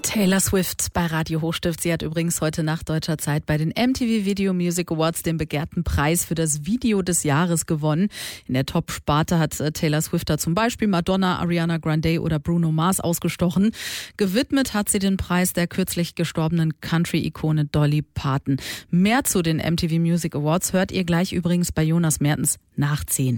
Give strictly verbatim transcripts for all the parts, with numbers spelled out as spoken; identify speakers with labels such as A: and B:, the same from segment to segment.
A: Taylor Swift bei Radio Hochstift. Sie hat übrigens heute Nacht deutscher Zeit bei den M T V Video Music Awards den begehrten Preis für das Video des Jahres gewonnen. In der Top-Sparte hat Taylor Swift da zum Beispiel Madonna, Ariana Grande oder Bruno Mars ausgestochen. Gewidmet hat sie den Preis der kürzlich gestorbenen Country-Ikone Dolly Parton. Mehr zu den M T V Music Awards hört ihr gleich übrigens bei Jonas Mertens nach zehn.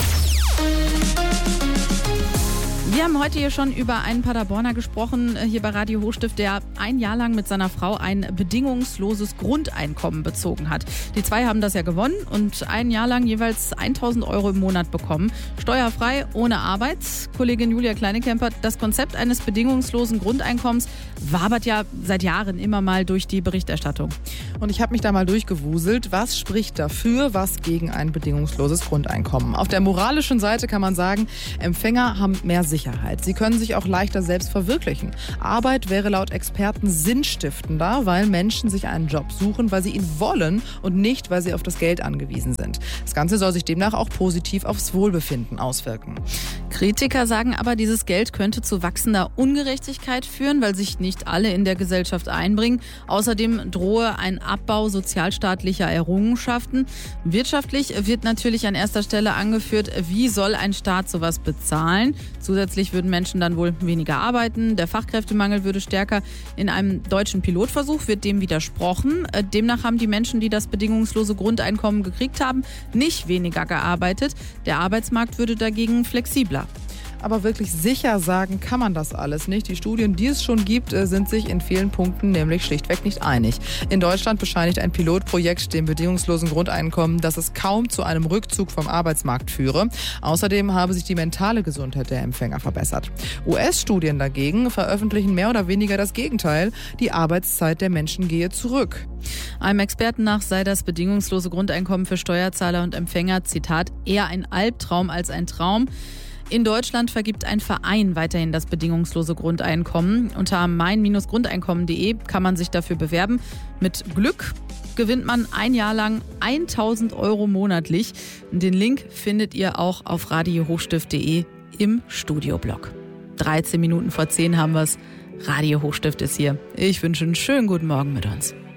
A: Wir haben heute hier schon über einen Paderborner gesprochen, hier bei Radio Hochstift, der ein Jahr lang mit seiner Frau ein bedingungsloses Grundeinkommen bezogen hat. Die zwei haben das ja gewonnen und ein Jahr lang jeweils tausend Euro im Monat bekommen. Steuerfrei, ohne Arbeit. Kollegin Julia Kleinekemper, das Konzept eines bedingungslosen Grundeinkommens wabert ja seit Jahren immer mal durch die Berichterstattung.
B: Und ich habe mich da mal durchgewuselt, was spricht dafür, was gegen ein bedingungsloses Grundeinkommen. Auf der moralischen Seite kann man sagen, Empfänger haben mehr Sicherheit. Sie können sich auch leichter selbst verwirklichen. Arbeit wäre laut Experten sinnstiftender, weil Menschen sich einen Job suchen, weil sie ihn wollen und nicht, weil sie auf das Geld angewiesen sind. Das Ganze soll sich demnach auch positiv aufs Wohlbefinden auswirken.
A: Kritiker sagen aber, dieses Geld könnte zu wachsender Ungerechtigkeit führen, weil sich nicht alle in der Gesellschaft einbringen. Außerdem drohe ein Abbau sozialstaatlicher Errungenschaften. Wirtschaftlich wird natürlich an erster Stelle angeführt, wie soll ein Staat sowas bezahlen? Zusätzlich würden Menschen dann wohl weniger arbeiten. Der Fachkräftemangel würde stärker. In einem deutschen Pilotversuch wird dem widersprochen. Demnach haben die Menschen, die das bedingungslose Grundeinkommen gekriegt haben, nicht weniger gearbeitet. Der Arbeitsmarkt würde dagegen flexibler.
B: Aber wirklich sicher sagen kann man das alles nicht. Die Studien, die es schon gibt, sind sich in vielen Punkten nämlich schlichtweg nicht einig. In Deutschland bescheinigt ein Pilotprojekt dem bedingungslosen Grundeinkommen, dass es kaum zu einem Rückzug vom Arbeitsmarkt führe. Außerdem habe sich die mentale Gesundheit der Empfänger verbessert. U S-Studien dagegen veröffentlichen mehr oder weniger das Gegenteil. Die Arbeitszeit der Menschen gehe zurück.
A: Einem Experten nach sei das bedingungslose Grundeinkommen für Steuerzahler und Empfänger, Zitat, eher ein Albtraum als ein Traum. In Deutschland vergibt ein Verein weiterhin das bedingungslose Grundeinkommen. Unter mein Grundeinkommen punkt de kann man sich dafür bewerben. Mit Glück gewinnt man ein Jahr lang tausend Euro monatlich. Den Link findet ihr auch auf radio hochstift punkt de im Studioblog. dreizehn Minuten vor zehn haben wir es. Radio Hochstift ist hier. Ich wünsche einen schönen guten Morgen mit uns.